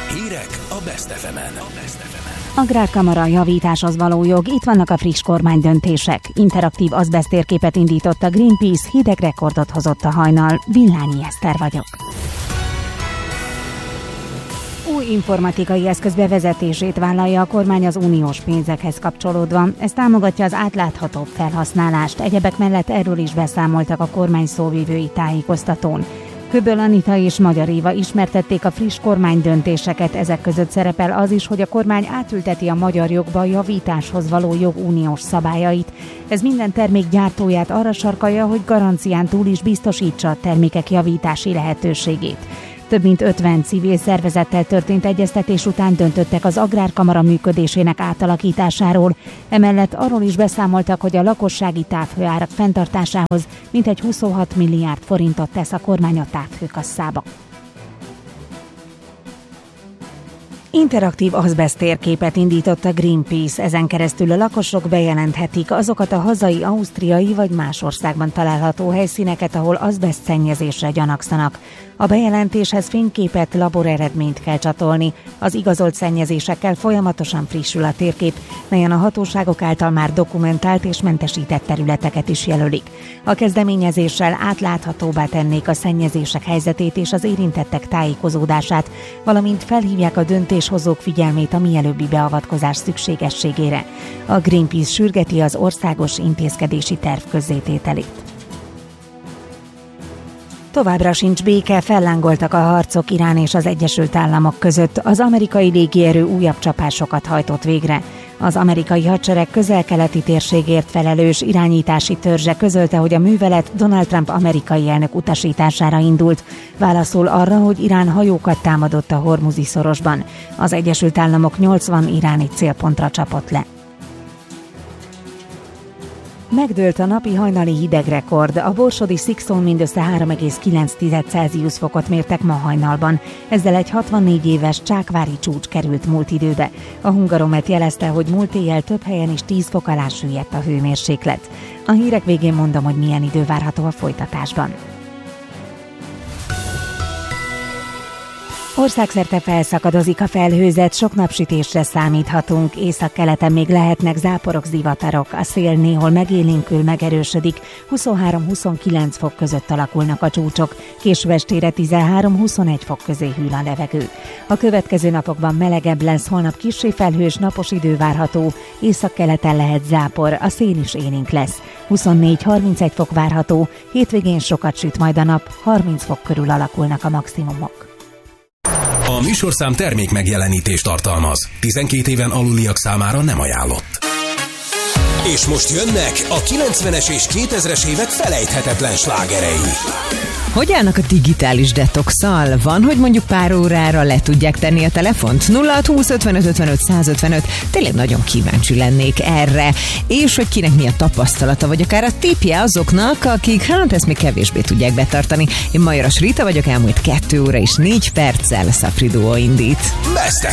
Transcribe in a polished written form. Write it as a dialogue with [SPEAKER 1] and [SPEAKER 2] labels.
[SPEAKER 1] Hírek a Best FM-en.
[SPEAKER 2] Agrárkamara javításhoz való jog, itt vannak a friss kormánydöntések. Interaktív azbeszt térképet indított a Greenpeace, hideg rekordot hozott a hajnal. Villányi Eszter vagyok. Új informatikai eszköz bevezetését vállalja a kormány az uniós pénzekhez kapcsolódva. Ez támogatja az átláthatóbb felhasználást. Egyebek mellett erről is beszámoltak a kormány szóvivői tájékoztatón. Kőből Anita és Magyar Éva ismertették a friss kormánydöntéseket, ezek között szerepel az is, hogy a kormány átülteti a magyar jogba a javításhoz való jog uniós szabályait. Ez minden termék gyártóját arra sarkalja, hogy garancián túl is biztosítsa a termékek javítási lehetőségét. Több mint 50 civil szervezettel történt egyeztetés után döntöttek az Agrárkamara működésének átalakításáról. Emellett arról is beszámoltak, hogy a lakossági távhőárak fenntartásához mintegy 26 milliárd forintot tesz a kormány a távhőkasszába. Interaktív azbeszt térképet indított a Greenpeace, ezen keresztül a lakosok bejelenthetik azokat a hazai, ausztriai vagy más országban található helyszíneket, ahol azbeszt szennyezésre gyanakszanak. A bejelentéshez fényképet, laboreredményt kell csatolni. Az igazolt szennyezésekkel folyamatosan frissül a térkép, melyen a hatóságok által már dokumentált és mentesített területeket is jelölik. A kezdeményezéssel átláthatóbbá tennék a szennyezések helyzetét és az érintettek tájékozódását, valamint felhívják a döntéshozók figyelmét a mielőbbi beavatkozás szükségességére. A Greenpeace sürgeti az országos intézkedési terv közzétételét. Továbbra sincs béke, fellángoltak a harcok Irán és az Egyesült Államok között. Az amerikai légierő újabb csapásokat hajtott végre. Az amerikai hadsereg közel-keleti térségért felelős irányítási törzse közölte, hogy a művelet Donald Trump amerikai elnök utasítására indult. Válaszol arra, hogy Irán hajókat támadott a Hormuzi szorosban. Az Egyesült Államok 80 iráni célpontra csapott le. Megdőlt a napi hajnali hidegrekord. A borsodi Szikszón mindössze 3,9 Celsius fokot mértek ma hajnalban. Ezzel egy 64 éves csákvári csúcs került múlt időbe. A Hungaromet jelezte, hogy múlt éjjel több helyen is 10 fok alá süllyedt a hőmérséklet. A hírek végén mondom, hogy milyen idő várható a folytatásban. Országszerte felszakadozik a felhőzet, sok napsütésre számíthatunk, északkeleten még lehetnek záporok, zivatarok, a szél néhol megélénkül, megerősödik, 23-29 fok között alakulnak a csúcsok, késő estére 13-21 fok közé hűl a levegő. A következő napokban melegebb lesz, holnap kissé felhős, napos idő várható, északkeleten lehet zápor, a szél is élénk lesz, 24-31 fok várható, hétvégén sokat süt majd a nap, 30 fok körül alakulnak a maximumok.
[SPEAKER 1] A műsorszám termék megjelenítést tartalmaz. 12 éven aluliak számára nem ajánlott. És most jönnek a 90-es és 2000-es évek felejthetetlen slágerei.
[SPEAKER 3] Hogy állnak a digitális detoxal? Van, hogy mondjuk pár órára le tudják tenni a telefont? 0620 55 55 155. Tényleg nagyon kíváncsi lennék erre. És hogy kinek mi a tapasztalata, vagy akár a tippje azoknak, akik ezt még kevésbé tudják betartani. Én Majoras Rita vagyok, elmúlt 2 óra és 4 perccel Szafri Duo indít.
[SPEAKER 1] Best